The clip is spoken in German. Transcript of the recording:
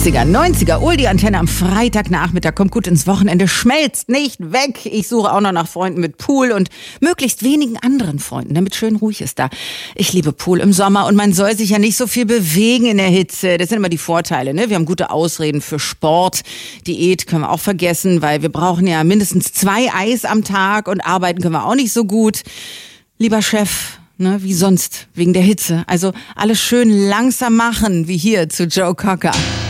80er, 90er, die Antenne am Freitagnachmittag, kommt gut ins Wochenende, schmelzt nicht weg. Ich suche auch noch nach Freunden mit Pool und möglichst wenigen anderen Freunden, damit schön ruhig ist da. Ich liebe Pool im Sommer und man soll sich ja nicht so viel bewegen in der Hitze. Das sind immer die Vorteile, ne? Wir haben gute Ausreden für Sport. Diät können wir auch vergessen, weil wir brauchen ja mindestens 2 Eis am Tag und arbeiten können wir auch nicht so gut. Lieber Chef, ne, wie sonst, wegen der Hitze. Also alles schön langsam machen, wie hier zu Joe Cocker.